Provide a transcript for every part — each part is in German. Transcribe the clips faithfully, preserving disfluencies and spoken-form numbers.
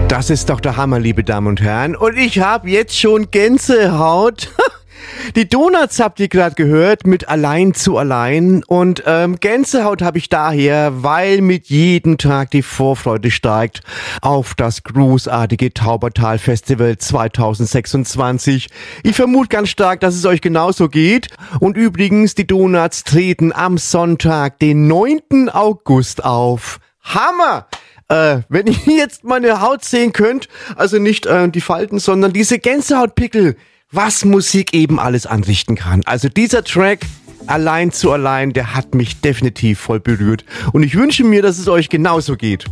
Das ist doch der Hammer, liebe Damen und Herren. Und ich habe jetzt schon Gänsehaut. Die Donuts habt ihr gerade gehört mit Allein zu Allein. Und ähm, Gänsehaut habe ich daher, weil mit jedem Tag die Vorfreude steigt auf das großartige Taubertal Festival zwanzig sechsundzwanzig. Ich vermute ganz stark, dass es euch genauso geht. Und übrigens, die Donuts treten am Sonntag, den neunten August auf. Hammer! Äh, wenn ihr jetzt meine Haut sehen könnt, also nicht äh, die Falten, sondern diese Gänsehautpickel, was Musik eben alles anrichten kann. Also dieser Track, Allein zu Allein, der hat mich definitiv voll berührt. Und ich wünsche mir, dass es euch genauso geht.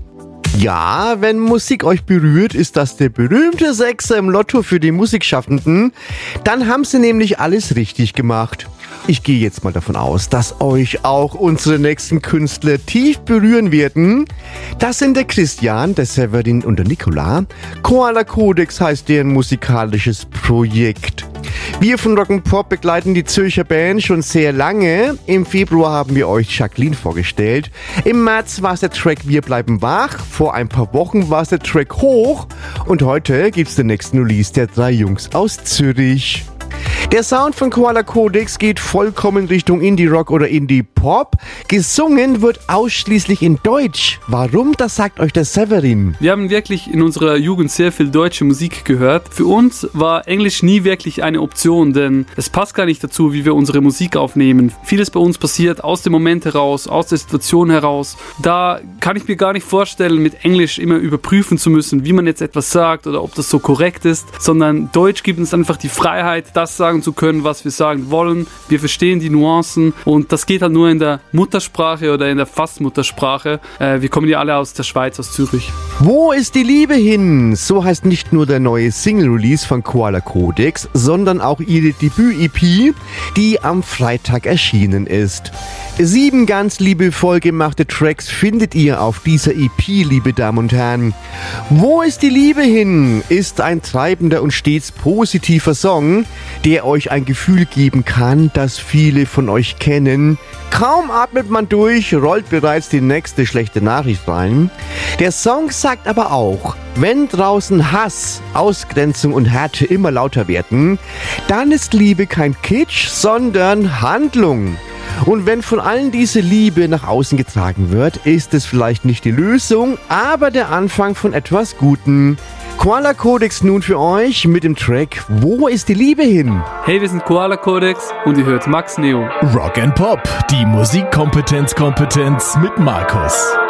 Ja, wenn Musik euch berührt, ist das der berühmte Sechser im Lotto für die Musikschaffenden. Dann haben sie nämlich alles richtig gemacht. Ich gehe jetzt mal davon aus, dass euch auch unsere nächsten Künstler tief berühren werden. Das sind der Christian, der Severin und der Nicola. Koala Codex heißt deren musikalisches Projekt. Wir von Rock'n'Pop begleiten die Zürcher Band schon sehr lange. Im Februar haben wir euch Jacqueline vorgestellt. Im März war es der Track Wir bleiben wach. Vor ein paar Wochen war es der Track Hoch. Und heute gibt's den nächsten Release der drei Jungs aus Zürich. Der Sound von Koala Codex geht vollkommen Richtung Indie-Rock oder Indie-Pop. Gesungen wird ausschließlich in Deutsch. Warum? Das sagt euch der Severin. Wir haben wirklich in unserer Jugend sehr viel deutsche Musik gehört. Für uns war Englisch nie wirklich eine Option, denn es passt gar nicht dazu, wie wir unsere Musik aufnehmen. Vieles bei uns passiert aus dem Moment heraus, aus der Situation heraus. Da kann ich mir gar nicht vorstellen, mit Englisch immer überprüfen zu müssen, wie man jetzt etwas sagt oder ob das so korrekt ist, sondern Deutsch gibt uns einfach die Freiheit, das sagen zu können, was wir sagen wollen. Wir verstehen die Nuancen und das geht halt nur in der Muttersprache oder in der Fast-Muttersprache. Äh, wir kommen ja alle aus der Schweiz, aus Zürich. Wo ist die Liebe hin? So heißt nicht nur der neue Single-Release von Koala Codex, sondern auch ihre Debüt-E P, die am Freitag erschienen ist. Sieben ganz liebevoll gemachte Tracks findet ihr auf dieser E P, liebe Damen und Herren. Wo ist die Liebe hin? Ist ein treibender und stets positiver Song, der euch ein Gefühl geben kann, das viele von euch kennen. Kaum atmet man durch, rollt bereits die nächste schlechte Nachricht rein. Der Song sagt aber auch, wenn draußen Hass, Ausgrenzung und Härte immer lauter werden, dann ist Liebe kein Kitsch, sondern Handlung. Und wenn von allen diese Liebe nach außen getragen wird, ist es vielleicht nicht die Lösung, aber der Anfang von etwas Gutem. Koala Codex nun für euch mit dem Track Wo ist die Liebe hin? Hey, wir sind Koala Codex und ihr hört Max Neo. Rock'n'Pop, die Musikkompetenz-Kompetenz mit Markus.